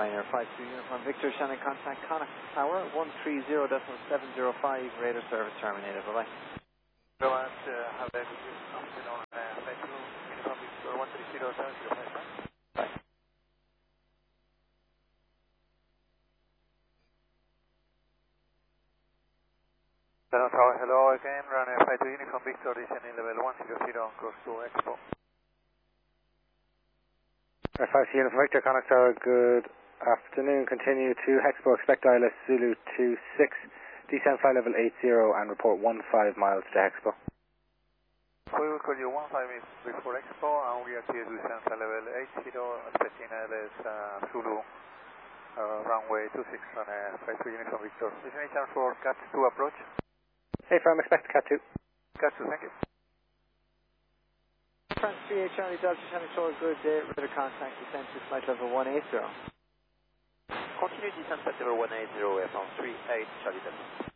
Ryanair 52 Uniform Victor, Shannon contact Connacht Tower, 130.705, radar service terminated, bye-bye. Go and have a good afternoon, Flight 2 Uniform Victor, 130.705. Bye. Shannon Tower, hello again, Ryanair 52 Uniform Victor, descending level 100 on course to Expo. R5 Uniform Victor, Connacht Tower, good afternoon. Continue to Hexpo, expect ILS Zulu 26, descend flight level 80 and report 15 miles to Hexpo. We will call you 15 minutes before Expo and we are clear to descend flight level 80, expecting ILS Zulu runway 26 on Flight 2 Uniform Victor. Is there any chance for CAT 2 approach? Hey firm, expect CAT 2. CAT 2, thank you. France 38 Charlie Delta, Shannon Tower, good day, radar contact, descent to flight level 180. Continue descent flight level 180, France 38 Charlie Delta.